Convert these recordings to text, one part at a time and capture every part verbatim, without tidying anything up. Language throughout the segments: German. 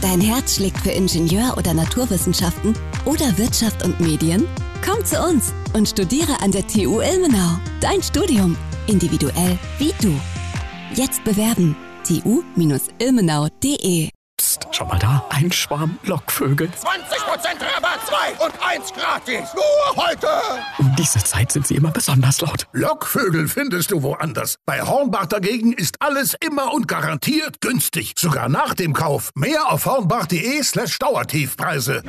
Dein Herz schlägt für Ingenieur- oder Naturwissenschaften oder Wirtschaft und Medien? Komm zu uns und studiere an der T U Ilmenau. Dein Studium. Individuell wie du. Jetzt bewerben. t u Ilmenau punkt de. Psst, schau mal da. Ein Schwarm Lockvögel. zwanzig Prozent Rabatt, zwei und eins gratis. Nur heute. Um diese Zeit sind sie immer besonders laut. Lockvögel findest du woanders. Bei Hornbach dagegen ist alles immer und garantiert günstig. Sogar nach dem Kauf. Mehr auf hornbach.de slash Dauertiefpreise.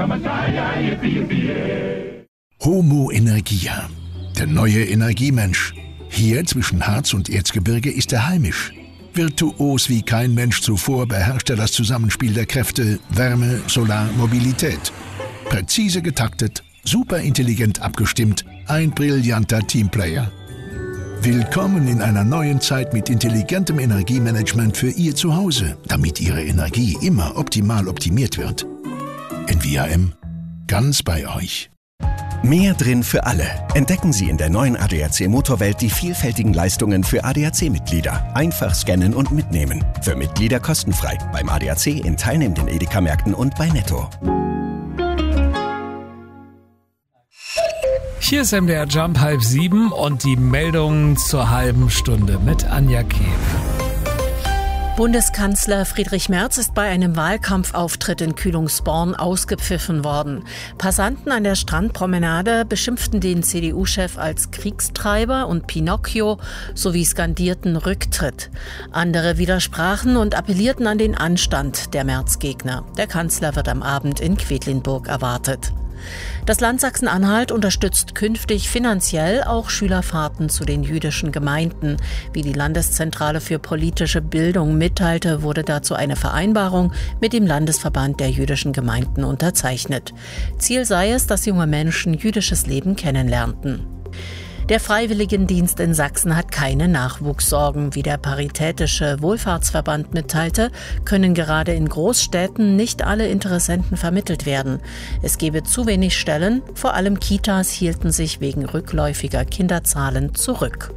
Homo Energia. Der neue Energiemensch. Hier zwischen Harz und Erzgebirge ist er heimisch. Virtuos wie kein Mensch zuvor beherrscht er das Zusammenspiel der Kräfte Wärme, Solar, Mobilität. Präzise getaktet, superintelligent abgestimmt, ein brillanter Teamplayer. Willkommen in einer neuen Zeit mit intelligentem Energiemanagement für Ihr Zuhause, damit Ihre Energie immer optimal optimiert wird. N V A M, ganz bei euch. Mehr drin für alle. Entdecken Sie in der neuen A D A C Motorwelt die vielfältigen Leistungen für A D A C-Mitglieder. Einfach scannen und mitnehmen. Für Mitglieder kostenfrei. Beim A D A C in teilnehmenden Edeka-Märkten und bei Netto. Hier ist M D R Jump halb sieben und die Meldung zur halben Stunde mit Anja Kehl. Bundeskanzler Friedrich Merz ist bei einem Wahlkampfauftritt in Kühlungsborn ausgepfiffen worden. Passanten an der Strandpromenade beschimpften den C D U-Chef als Kriegstreiber und Pinocchio sowie skandierten Rücktritt. Andere widersprachen und appellierten an den Anstand der Merz-Gegner. Der Kanzler wird am Abend in Quedlinburg erwartet. Das Land Sachsen-Anhalt unterstützt künftig finanziell auch Schülerfahrten zu den jüdischen Gemeinden. Wie die Landeszentrale für politische Bildung mitteilte, wurde dazu eine Vereinbarung mit dem Landesverband der jüdischen Gemeinden unterzeichnet. Ziel sei es, dass junge Menschen jüdisches Leben kennenlernten. Der Freiwilligendienst in Sachsen hat keine Nachwuchssorgen. Wie der Paritätische Wohlfahrtsverband mitteilte, können gerade in Großstädten nicht alle Interessenten vermittelt werden. Es gebe zu wenig Stellen, vor allem Kitas hielten sich wegen rückläufiger Kinderzahlen zurück.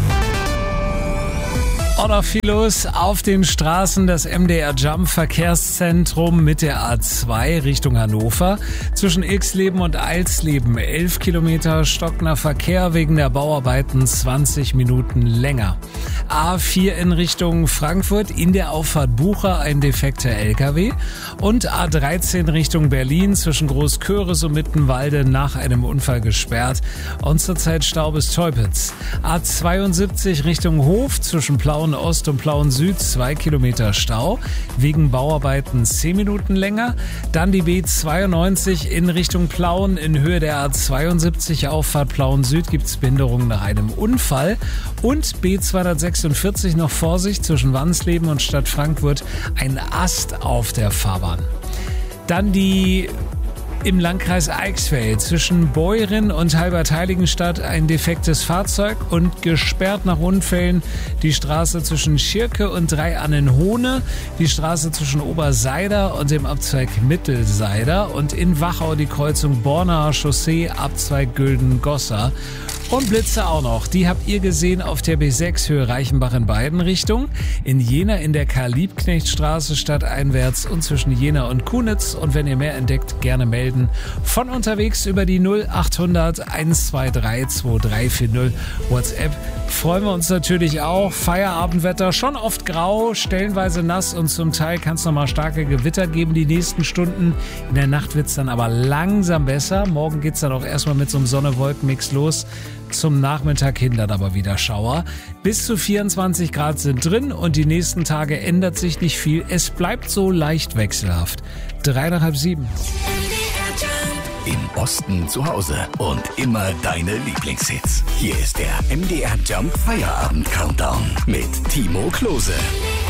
Auch noch viel los auf den Straßen. Das M D R Jump Verkehrszentrum mit der A zwei Richtung Hannover. Zwischen Ilksleben und Eilsleben elf Kilometer stockender Verkehr wegen der Bauarbeiten zwanzig Minuten länger. A vier in Richtung Frankfurt, in der Auffahrt Bucher ein defekter L K W. Und A dreizehn Richtung Berlin zwischen Großköris und Mittenwalde nach einem Unfall gesperrt. Und zurzeit Stau bis Teupitz. A zweiundsiebzig Richtung Hof zwischen Plauen Ost und Plauen Süd zwei Kilometer Stau, wegen Bauarbeiten zehn Minuten länger. Dann die B zweiundneunzig in Richtung Plauen, in Höhe der A zweiundsiebzig Auffahrt Plauen Süd gibt es Behinderungen nach einem Unfall. Und B zweihundertsechsundvierzig noch Vorsicht zwischen Wansleben und Stadt Frankfurt, ein Ast auf der Fahrbahn. Dann die im Landkreis Eichsfeld zwischen Beuren und Halbertheiligenstadt ein defektes Fahrzeug und gesperrt nach Unfällen die Straße zwischen Schirke und Dreiannenhohne, die Straße zwischen Oberseider und dem Abzweig Mittelseider und in Wachau die Kreuzung Bornaer Chaussee, Abzweig Gülden-Gosser. Und Blitze auch noch. Die habt ihr gesehen auf der B sechs Höhe Reichenbach in beiden Richtungen. In Jena in der Karl-Liebknecht-Straße stadteinwärts und zwischen Jena und Kunitz. Und wenn ihr mehr entdeckt, gerne melden. Von unterwegs über die null achthundert eins zwei drei zwei drei vier null WhatsApp. Freuen wir uns natürlich auch. Feierabendwetter schon oft grau, stellenweise nass und zum Teil kann es nochmal starke Gewitter geben die nächsten Stunden. In der Nacht wird es dann aber langsam besser. Morgen geht es dann auch erstmal mit so einem Sonne-Wolken-Mix los. Zum Nachmittag hindert aber wieder Schauer. Bis zu vierundzwanzig Grad sind drin und die nächsten Tage ändert sich nicht viel. Es bleibt so leicht wechselhaft. Drei nach halb sieben. Im Osten zu Hause und immer deine Lieblingshits. Hier ist der M D R Jump Feierabend Countdown mit Timo Klose.